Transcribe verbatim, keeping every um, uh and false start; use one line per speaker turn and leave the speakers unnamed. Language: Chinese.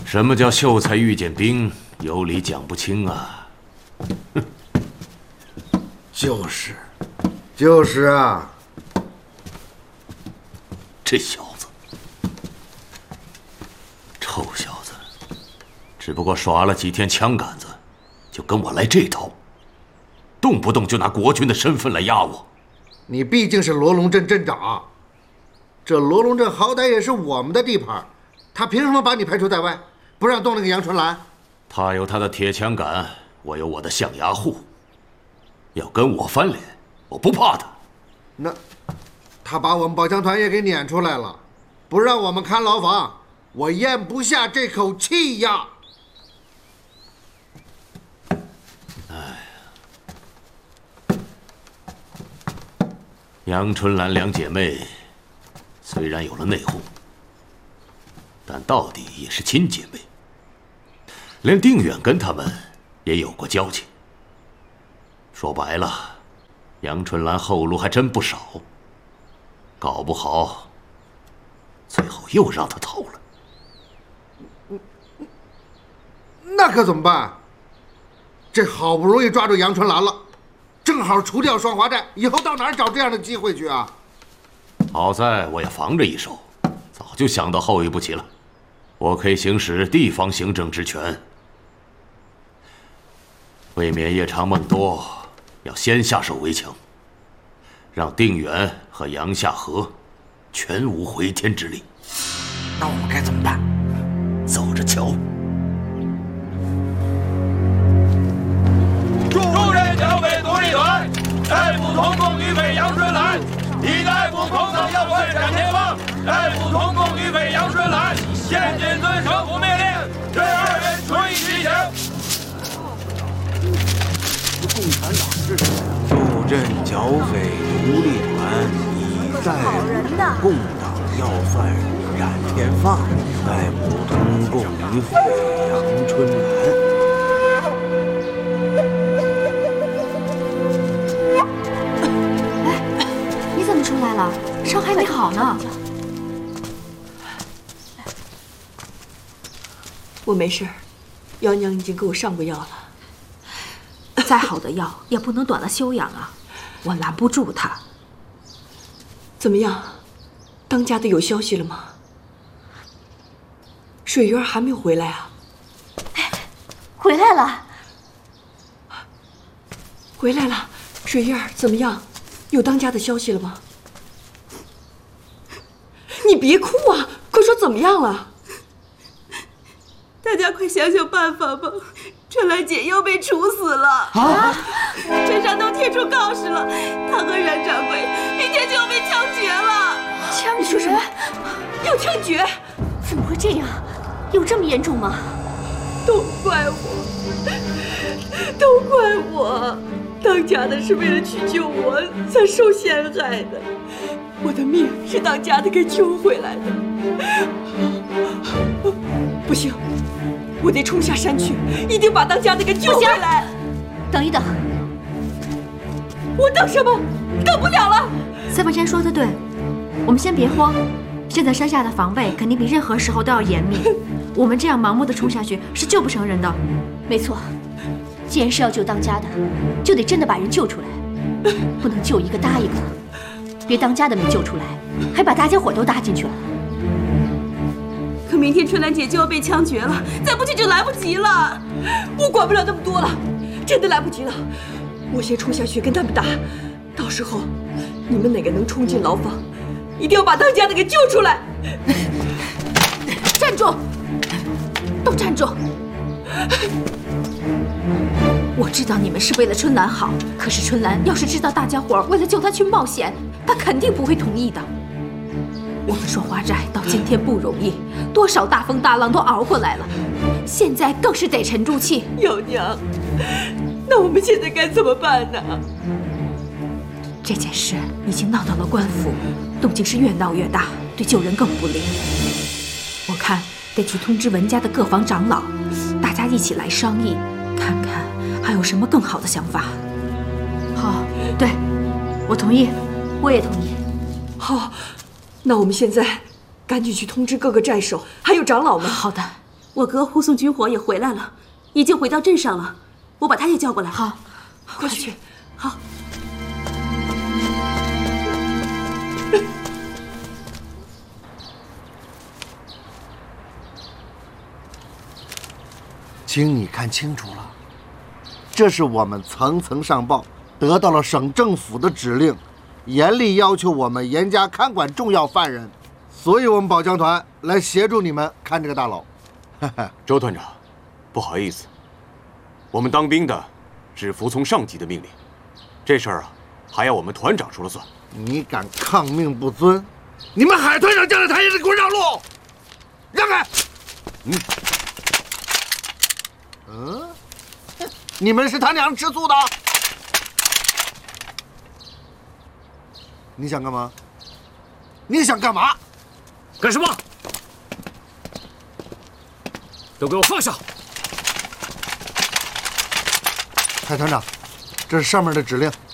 什么叫秀才遇见兵，有理讲不清啊？哼，
就是，就是啊。
这小子，臭小子，只不过耍了几天枪杆子，就跟我来这套，动不动就拿国军的身份来压我。
你毕竟是罗龙镇镇长，这罗龙镇好歹也是我们的地盘，他凭什么把你排除在外？ 不让动那个杨春兰，
他有他的铁枪杆，我有我的象牙户。要跟我翻脸，我不怕他。
那，他把我们保枪团也给撵出来了，不让我们看牢房，我咽不下这口气呀！
哎呀，杨春兰两姐妹虽然有了内讧，但到底也是亲姐妹。 连定远跟他们也有过交情。说白了，杨春兰后路还真不少，搞不好最后又让他逃了。
那可怎么办？这好不容易抓住杨春兰了，正好除掉双华寨，以后到哪儿找这样的机会去啊？
好在我也防着一手，早就想到后一步棋了。我可以行使地方行政职权。 为免夜长梦多，要先下手为强，让定远和杨夏河全无回天之力。
那我们该怎么办？
走着瞧。
众人剿匪独立团，逮捕同共余匪杨春兰，已逮捕空党要犯展天旺，逮捕同共余匪杨春兰，现谨遵省府命令，对二人处以极刑。
共产党是谁啊？
助阵剿匪独立团已逮捕共党要犯冉天放，逮捕通共余匪杨春兰。
你怎么出来了？伤还没好呢。
我没事，姚娘已经给我上过药了。
再好的药也不能短了休养啊！我拦不住他。
怎么样？当家的有消息了吗？水月还没有回来啊？
回来了，
回来了。水月怎么样？有当家的消息了吗？你别哭啊！快说怎么样了？
大家快想想办法吧！ 春兰姐又被处死了
啊！
镇上都贴出告示了，她和冉掌柜明天就要被枪决了。
枪决？
要枪决？
怎么会这样？有这么严重吗？
都怪我，都怪我！当家的是为了去救我才受陷害的，我的命是当家的给救回来的。
不行！ 我得冲下山去，一定把当家的给救回来。
等一等，
我等什么？等不了了。
三文山说的对，我们先别慌。现在山下的防备肯定比任何时候都要严密，我们这样盲目的冲下去是救不成人的。
没错，既然是要救当家的，就得真的把人救出来，不能救一个搭一个，别当家的没救出来，还把大家伙都搭进去了。
可明天春兰姐就要被枪决了，再不去就来不及了。
我管不了那么多了，真的来不及了。我先冲下去跟他们打，到时候你们哪个能冲进牢房，一定要把当家的给救出来。
站住！都站住！我知道你们是为了春兰好，可是春兰要是知道大家伙为了救她去冒险，她肯定不会同意的。 我们双华寨到今天不容易，多少大风大浪都熬过来了，现在更是得沉住气。
姚娘，那我们现在该怎么办呢？
这件事已经闹到了官府，动静是越闹越大，对救人更不利。我看得去通知文家的各房长老，大家一起来商议，看看还有什么更好的想法。好，对，我同意，
我也同意。
好。 那我们现在赶紧去通知各个寨首，还有长老们。
好的，
我哥护送军火也回来了，已经回到镇上了。我把他也叫过来。
好，
快去。好。
请你看清楚了，这是我们层层上报，得到了省政府的指令，严厉要求我们严加看管重要犯人，所以我们保江团来协助你们看这个大牢。
周团长，不好意思，我们当兵的只服从上级的命令，这事儿啊，还要我们团长说了算。
你敢抗命不遵，你们海团长叫来他也得给我让路，让开！嗯。嗯，你们是他娘吃醋的？你想干嘛？你想干嘛？
干什么？都给我放下！
海团长，这是上面的指令。